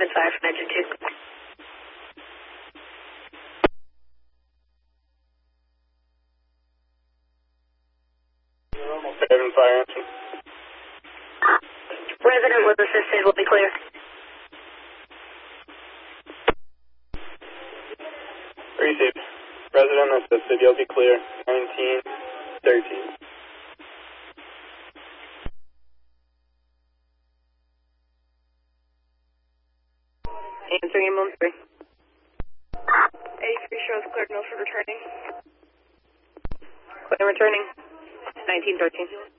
7-5 from engine 2. Fire engine. Resident was assisted, will be clear. Received. Resident assisted, you'll be clear. 1913. Answering in Moon 3. 83 shows cleared, no for returning. Clear returning. 1913.